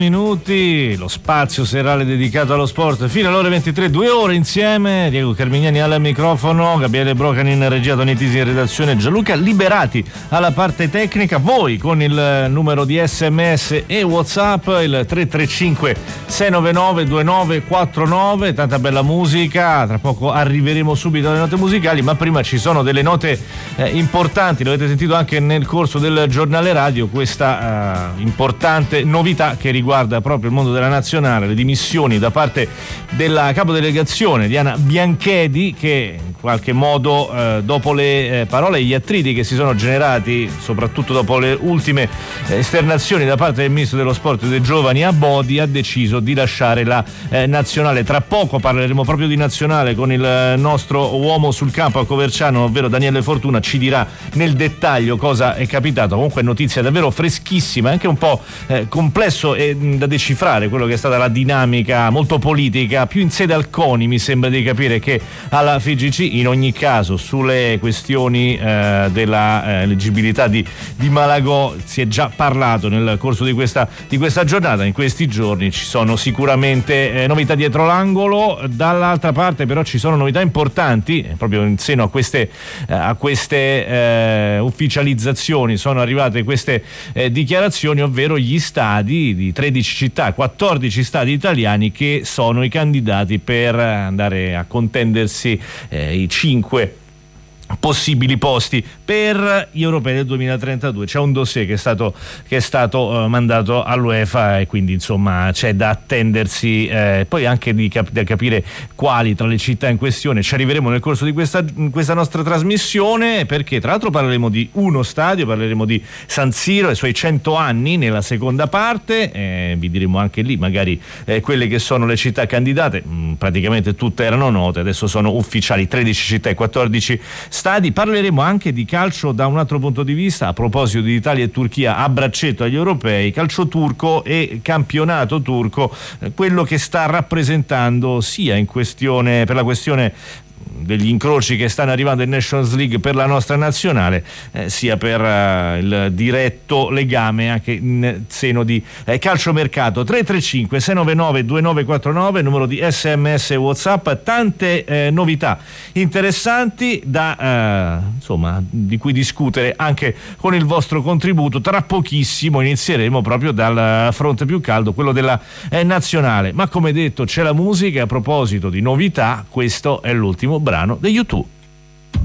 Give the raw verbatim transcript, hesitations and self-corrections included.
Minuti, lo spazio serale dedicato allo sport fino alle ore ventitré, due ore insieme. Diego Carmignani al microfono, Gabriele Brocani in regia, Toni Tisi in redazione, Gianluca Liberati alla parte tecnica. Voi con il numero di sms e WhatsApp, il tre tre cinque sei nove nove due nove quattro nove. Tanta bella musica, tra poco arriveremo subito alle note musicali, ma prima ci sono delle note eh, importanti. L'avete sentito anche nel corso del giornale radio, questa eh, importante novità che riguarda Guarda proprio il mondo della nazionale, le dimissioni da parte della capodelegazione Diana Bianchedi, che in qualche modo eh, dopo le eh, parole e gli attriti che si sono generati, soprattutto dopo le ultime eh, esternazioni da parte del ministro dello sport e dei giovani Abodi, ha deciso di lasciare la eh, nazionale. Tra poco parleremo proprio di nazionale con il nostro uomo sul campo a Coverciano, ovvero Daniele Fortuna, ci dirà nel dettaglio cosa è capitato. Comunque notizia davvero freschissima, anche un po' eh, complesso e da decifrare quello che è stata la dinamica molto politica, più in sede al CONI mi sembra di capire che alla F I G C. In ogni caso sulle questioni eh, della eh, leggibilità di, di Malagò si è già parlato nel corso di questa, di questa giornata. In questi giorni ci sono sicuramente eh, novità dietro l'angolo, dall'altra parte però ci sono novità importanti eh, proprio in seno a queste, eh, a queste eh, ufficializzazioni. Sono arrivate queste eh, dichiarazioni, ovvero gli stadi di tredici città, quattordici stadi italiani che sono i candidati per andare a contendersi eh, i cinque possibili posti per gli europei del duemilatrentadue. C'è un dossier che è stato, che è stato uh, mandato all'UEFA e quindi insomma c'è da attendersi eh, poi anche di cap- da capire quali tra le città in questione. Ci arriveremo nel corso di questa, questa nostra trasmissione, perché tra l'altro parleremo di uno stadio, parleremo di San Siro e i suoi cento anni nella seconda parte, eh, vi diremo anche lì magari eh, quelle che sono le città candidate. mh, praticamente tutte erano note, adesso sono ufficiali, tredici città e quattordici stadi. Parleremo anche di calcio da un altro punto di vista, a proposito di Italia e Turchia a braccetto agli europei, calcio turco e campionato turco, eh, quello che sta rappresentando sia in questione per la questione degli incroci che stanno arrivando in Nations League per la nostra nazionale, eh, sia per uh, il diretto legame anche in seno di eh, calciomercato. Tre tre cinque sei nove nove due nove quattro nove, numero di sms e WhatsApp. Tante eh, novità interessanti da eh, insomma di cui discutere anche con il vostro contributo. Tra pochissimo inizieremo proprio dal fronte più caldo, quello della eh, nazionale, ma come detto c'è la musica. A proposito di novità, questo è l'ultimo brano degli U due.